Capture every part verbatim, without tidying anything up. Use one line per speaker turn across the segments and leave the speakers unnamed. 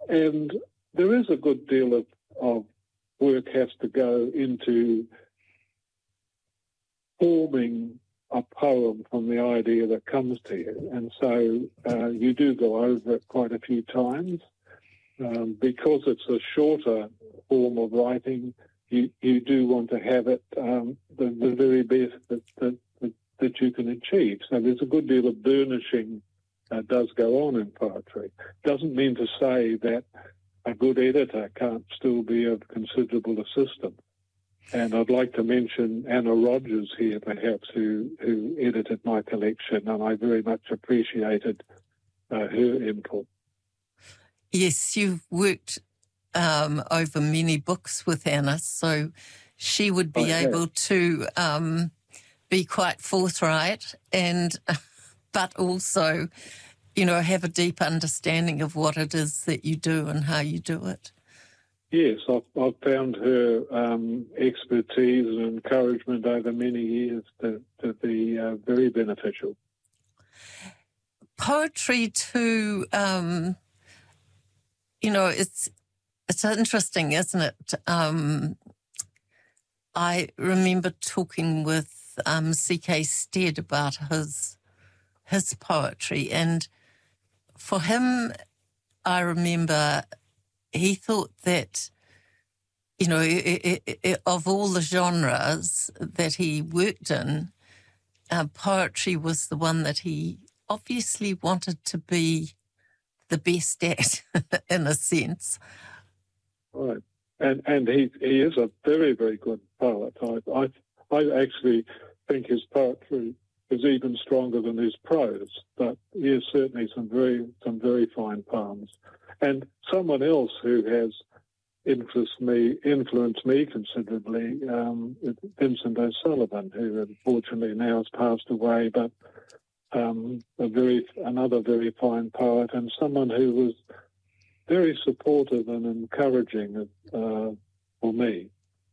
and there is a good deal of, of work has to go into forming a poem from the idea that comes to you. And so uh, you do go over it quite a few times. Um, because it's a shorter form of writing, you, you do want to have it um, the, the very best that, that, that, that you can achieve. So there's a good deal of burnishing uh, does go on in poetry. Doesn't mean to say that a good editor can't still be of considerable assistance. And I'd like to mention Anna Rogers here, perhaps, who, who edited my collection, and I very much appreciated uh, her input.
Yes, you've worked um, over many books with Anna, so she would be
I
able
have.
to um, be quite forthright and, but also, you know, have a deep understanding of what it is that you do and how you do it.
Yes, I've, I've found her um, expertise and encouragement over many years to, to be uh, very beneficial.
Poetry too, um, you know, it's it's interesting, isn't it? Um, I remember talking with um, C K Stead about his his poetry, and for him, I remember he thought that, you know, it, it, it, of all the genres that he worked in, uh, poetry was the one that he obviously wanted to be the best at, in a sense.
Right, and and he he is a very very good poet. I I, I actually think his poetry is even stronger than his prose. But he has certainly some very some very fine poems. And someone else who has influenced me influenced me considerably, um, Vincent O'Sullivan, who unfortunately now has passed away, but um, a very another very fine poet, and someone who was very supportive and encouraging uh, for me.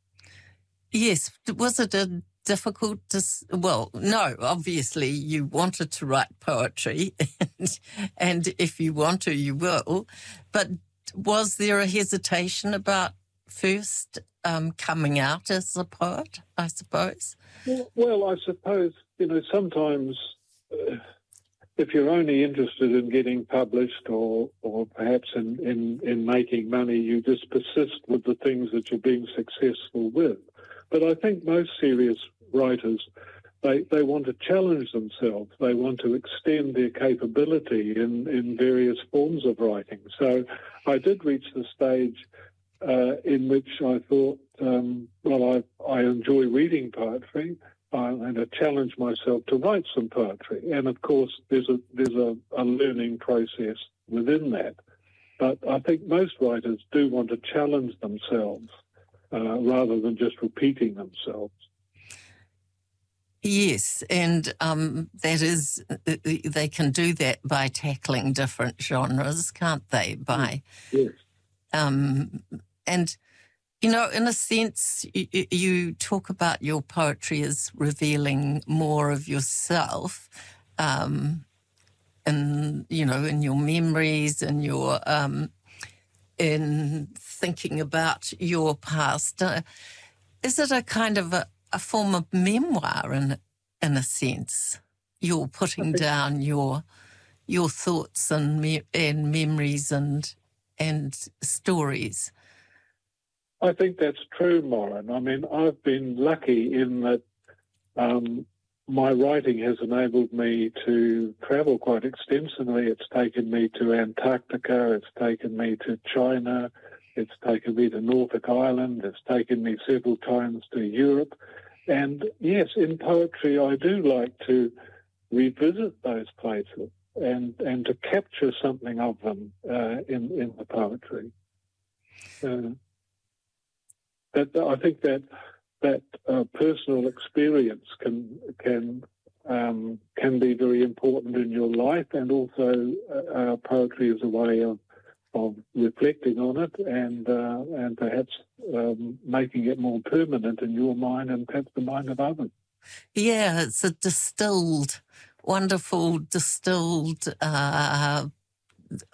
Yes. Was it a difficult, dis- well, no, obviously you wanted to write poetry, and, and if you want to, you will, but was there a hesitation about first um, coming out as a poet, I suppose?
Well, well I suppose, you know, sometimes uh, if you're only interested in getting published or or perhaps in, in, in making money, you just persist with the things that you're being successful with. But I think most serious writers, they, they want to challenge themselves. They want to extend their capability in, in various forms of writing. So I did reach the stage uh, in which I thought, um, well, I, I enjoy reading poetry, uh, and I challenged myself to write some poetry. And of course, there's a there's a, a learning process within that. But I think most writers do want to challenge themselves uh, rather than just repeating themselves.
Yes, and um, that is, they can do that by tackling different genres, can't they? By,
yes.
Um, and, you know, in a sense, you, you talk about your poetry as revealing more of yourself, um, in, you know, in your memories and your, um, in thinking about your past. Uh, is it a kind of a, a form of memoir in in a sense? You're putting down your your thoughts and me, and memories and and stories.
I think that's true, Maureen. I mean, I've been lucky in that um, my writing has enabled me to travel quite extensively. It's taken me to Antarctica, it's taken me to China, it's taken me to Norfolk Island, it's taken me several times to Europe. And yes, in poetry, I do like to revisit those places and, and to capture something of them uh, in, in the poetry. Uh, that, I think that that uh, personal experience can can um, can be very important in your life, and also uh, poetry is a way of of reflecting on it and uh, and perhaps um, making it more permanent in your mind and perhaps the mind of others.
Yeah, it's a distilled, wonderful distilled uh,